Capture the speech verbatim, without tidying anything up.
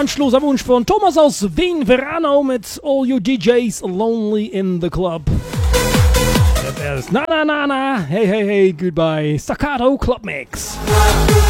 Anschluss Wunsch von Thomas aus Wien Verano mit All You D Js Lonely in the Club. Das ist Na Na Na Na, Hey Hey Hey Goodbye, Staccato Club Mix.